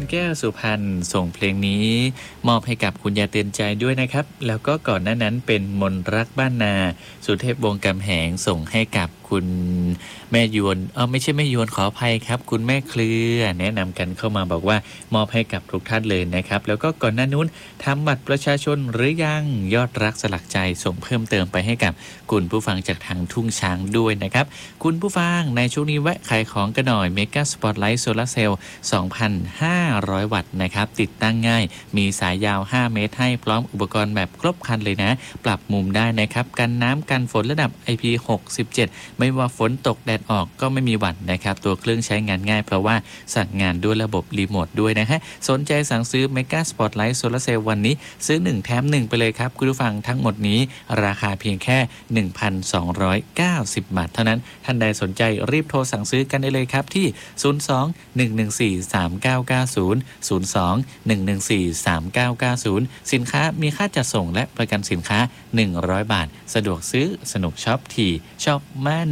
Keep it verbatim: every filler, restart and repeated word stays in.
แก้วสุพรรณส่งเพลงนี้มอบให้กับคุณยายเตือนใจด้วยนะครับแล้วก็ก่อนหน้านั้นเป็นมนรักบ้านนาสุเทพวงศ์กำแหงส่งให้กับคุณแม่ยวนเออไม่ใช่แม่ยวนขออภัยครับคุณแม่เครือแนะนำกันเข้ามาบอกว่ามอบให้กับทุกท่านเลยนะครับแล้วก็ก่อนหน้านู้นทำบัตรประชาชนหรือยังยอดรักสลักใจส่งเพิ่มเติมไปให้กับคุณผู้ฟังจากทางทุ่งช้างด้วยนะครับคุณผู้ฟังในช่วงนี้แวะขายของกันหน่อยเมกาสปอตไลท์โซลาร์เซลล์ สองพันห้าร้อย วัตต์นะครับติดตั้งง่ายมีสายยาวห้าเมตรให้พร้อมอุปกรณ์แบบครบครันเลยนะปรับมุมได้นะครับกันน้ำกันฝนระดับ ไอ พี หกสิบเจ็ด ไม่ว่าฝนตกแดดออกก็ไม่มีหวั่นนะครับตัวเครื่องใช้งานง่ายเพราะว่าสั่งงานด้วยระบบรีโมทด้วยนะฮะสนใจสั่งซื้อ Mega Spotlight Solar Cell วันนี้ซื้อหนึ่งแถมหนึ่งไปเลยครับคุณผู้ฟังทั้งหมดนี้ราคาเพียงแค่ หนึ่งพันสองร้อยเก้าสิบ บาทเท่านั้นท่านใดสนใจรีบโทรสั่งซื้อกันได้เลยครับที่ศูนย์ สอง หนึ่ง หนึ่ง สี่ สาม เก้า เก้า ศูนย์ ศูนย์ สอง หนึ่ง หนึ่ง สี่ สาม เก้า เก้า ศูนย์สินค้ามีค่าจัดส่งและประกันสินค้าหนึ่งร้อยบาทสะดวกซื้อสนุกช็อปทีช็อปมา